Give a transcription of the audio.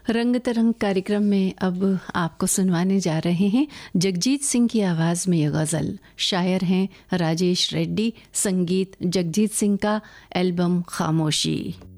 रंग तरंग कार्यक्रम में अब आपको सुनवाने जा रहे हैं जगजीत सिंह की आवाज़ में ये गज़ल। शायर हैं राजेश रेड्डी, संगीत जगजीत सिंह का, एल्बम खामोशी।